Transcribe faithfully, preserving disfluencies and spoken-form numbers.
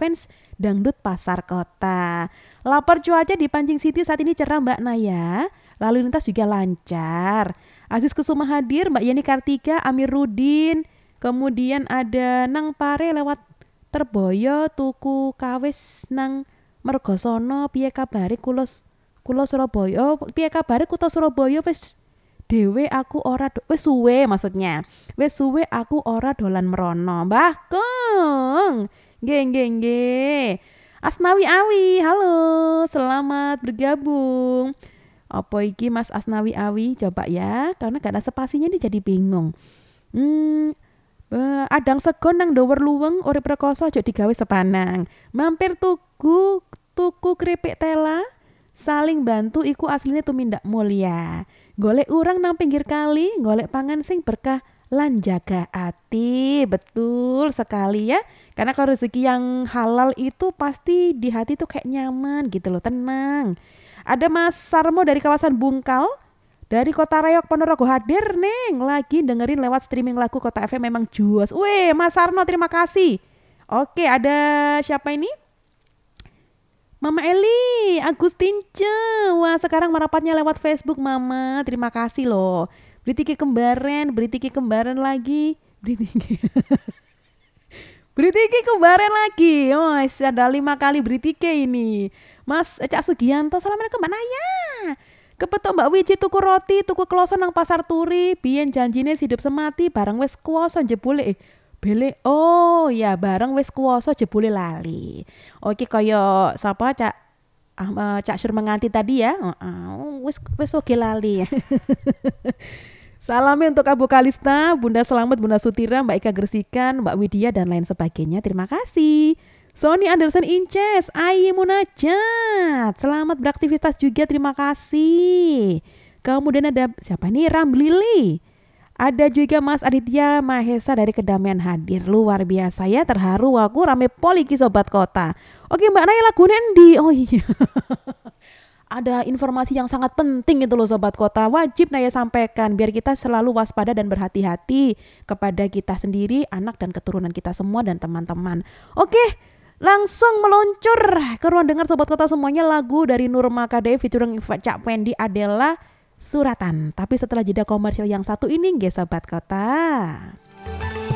fans dangdut pasar kota. Lapor cuaca di Pancing City saat ini cerah Mbak Naya. Lalu lintas juga lancar. Aziz Kusuma hadir, Mbak Yeni Kartika, Amir Rudin. Kemudian ada Nang Pare lewat Terboyo, tuku kawis nang Mergosono, piye kabare kulos kulo Surabaya. Oh, piye kabare kuto Surabaya wis dewe aku ora do- wis suwe maksudnya. Wis suwe aku ora dolan merono. Mbah Kong. Nggih nggih nggih. Asnawi Awi, halo, selamat bergabung. Apa iki Mas Asnawi Awi? Coba ya, karena gak ada spasinya nih jadi bingung. Hmm, eh, adang segon nang dower luweng urip rekoso aja digawe sepanang. Mampir tuku tuku keripik tela, saling bantu iku aslinya tumindak mulia. Golek urang nang pinggir kali, golek pangan sing berkah lan jaga hati. Betul sekali ya. Karena kalau rezeki yang halal itu pasti di hati tuh kayak nyaman gitu loh, tenang. Ada Mas Sarmo dari kawasan Bungkal. Dari Kota Rayok Ponorogo hadir neng, lagi dengerin lewat streaming lagu Kota F M memang juas. Weh, Mas Sarno terima kasih. Oke, ada siapa ini? Mama Eli, Agustince. Wah, sekarang merapatnya lewat Facebook Mama. Terima kasih loh. Beri tiki kembaran, beri tiki kembaran lagi. Beri tiki. Beri tiki kembaran lagi. Oh, ada lima kali beri tiki ini. Mas Cak Sugianto, assalamualaikum Mbak Naya. Kepetok Mbak Wiji tuku roti, tuku kloso nang pasar turi, biyen janjine hidup semati bareng wis kuoso jebule eh, bele. Oh ya, bareng wis kuoso jebule lali. Oke kaya sapa Cak ah, eh, Cak Sur menganti tadi ya. Heeh, wis wis oke lali. Salamnya untuk Abu Kalista, Bunda Selamat, Bunda Sutira, Mbak Ika Gersikan, Mbak Widya dan lain sebagainya. Terima kasih. Sony Anderson Inces, Ayi Munajat, selamat beraktivitas juga, terima kasih. Kemudian ada siapa nih, Ramblili. Ada juga Mas Aditya Mahesa dari Kedamaian hadir, luar biasa ya, terharu aku, rame poliki sobat kota. Oke Mbak Naya lagunya endi? Oh iya. Ada informasi yang sangat penting itu loh sobat kota, wajib Naya sampaikan biar kita selalu waspada dan berhati-hati kepada kita sendiri, anak dan keturunan kita semua dan teman-teman. Oke, langsung meluncur ke ruang dengar sobat kota semuanya. Lagu dari Nurma K D featuring Cak Fendi adalah Suratan. Tapi setelah jeda komersial yang satu ini nggih sobat kota.